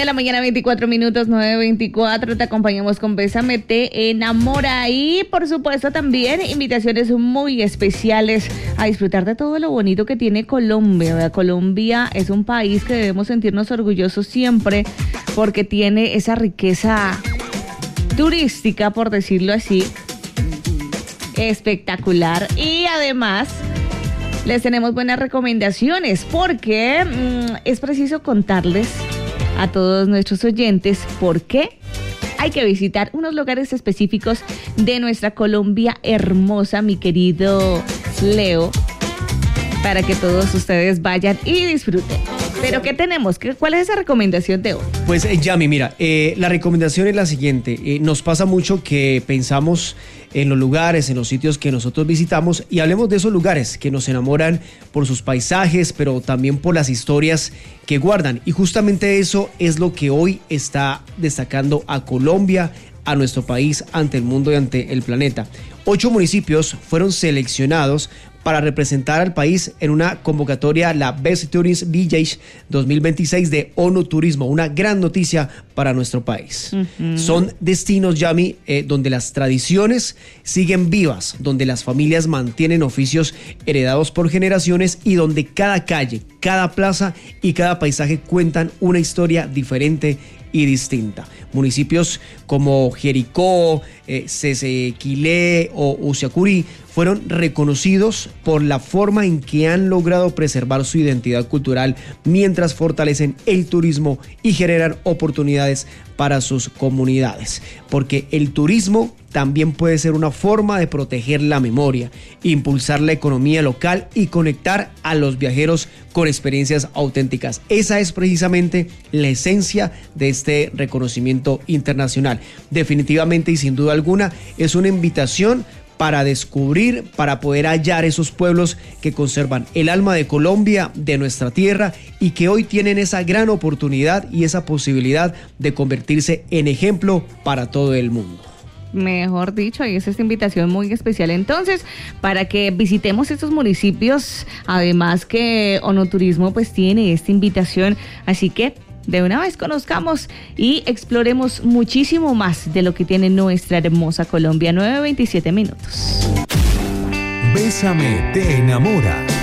la mañana, 24 minutos, 9:24. Te acompañamos con Bésame Te Enamora. Y por supuesto también invitaciones muy especiales a disfrutar de todo lo bonito que tiene Colombia, ¿verdad? Colombia es un país que debemos sentirnos orgullosos siempre porque tiene esa riqueza turística, por decirlo así, espectacular. Y además les tenemos buenas recomendaciones porque es preciso contarles a todos nuestros oyentes por qué hay que visitar unos lugares específicos de nuestra Colombia hermosa, mi querido Leo, para que todos ustedes vayan y disfruten. Pero ¿qué tenemos? ¿Cuál es esa recomendación de hoy? Pues Yami, mira, la recomendación es la siguiente. Nos pasa mucho que pensamos en los lugares, en los sitios que nosotros visitamos y hablemos de esos lugares que nos enamoran por sus paisajes, pero también por las historias que guardan. Y justamente eso es lo que hoy está destacando a Colombia, a nuestro país, ante el mundo y ante el planeta. 8 municipios fueron seleccionados para representar al país en una convocatoria, la Best Tourist Village 2026 de ONU Turismo, una gran noticia para nuestro país. Son destinos, Yami, donde las tradiciones siguen vivas, donde las familias mantienen oficios heredados por generaciones y donde cada calle, cada plaza y cada paisaje cuentan una historia diferente y distinta. Municipios como Jericó, Cesequilé o Usiacurí fueron reconocidos por la forma en que han logrado preservar su identidad cultural mientras fortalecen el turismo y generan oportunidades para sus comunidades. Porque el turismo también puede ser una forma de proteger la memoria, impulsar la economía local y conectar a los viajeros con experiencias auténticas. Esa es precisamente la esencia de este reconocimiento internacional. Definitivamente y sin duda alguna es una invitación para descubrir, para poder hallar esos pueblos que conservan el alma de Colombia, de nuestra tierra, y que hoy tienen esa gran oportunidad y esa posibilidad de convertirse en ejemplo para todo el mundo. Mejor dicho, y es esta invitación muy especial entonces para que visitemos estos municipios, además que ONU Turismo pues tiene esta invitación, así que de una vez conozcamos y exploremos muchísimo más de lo que tiene nuestra hermosa Colombia. 9:27 minutos. Bésame Te Enamora.